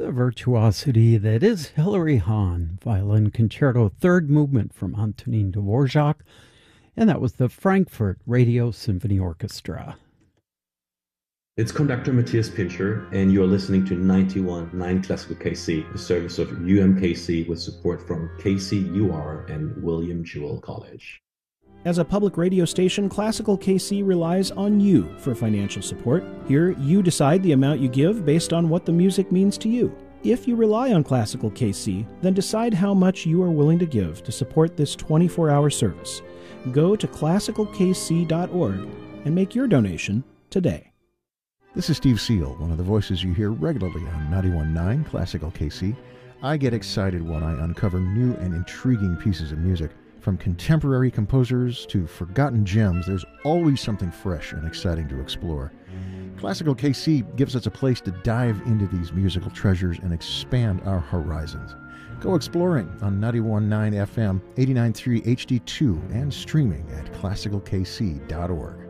The virtuosity that is Hilary Hahn, Violin Concerto, third movement from Antonin Dvorak, and that was the Frankfurt Radio Symphony Orchestra. It's conductor Matthias Pincher, and you are listening to 91.9 Classical KC, a service of UMKC with support from KCUR and William Jewell College. As a public radio station, Classical KC relies on you for financial support. Here, you decide the amount you give based on what the music means to you. If you rely on Classical KC, then decide how much you are willing to give to support this 24-hour service. Go to classicalkc.org and make your donation today. This is Steve Seal, one of the voices you hear regularly on 91.9 Classical KC. I get excited when I uncover new and intriguing pieces of music. From contemporary composers to forgotten gems, there's always something fresh and exciting to explore. Classical KC gives us a place to dive into these musical treasures and expand our horizons. Go exploring on 91.9 FM, 89.3 HD2, and streaming at classicalkc.org.